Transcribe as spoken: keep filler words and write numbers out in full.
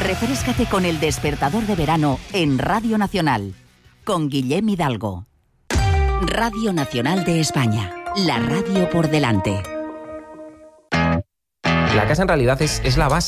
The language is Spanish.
Refréscate con El Despertador de Verano en Radio Nacional, con Guillem Hidalgo. Radio Nacional de España, la radio por delante. La casa en realidad es, es la base